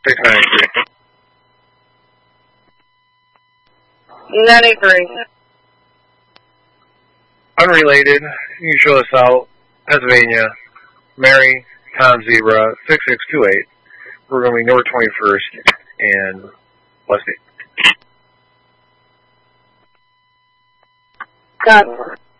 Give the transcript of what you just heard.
693. 93. Unrelated, you can show us out, Pennsylvania, Mary, Tom Zebra, 6628. We're going to be North 21st and West 8. Got it.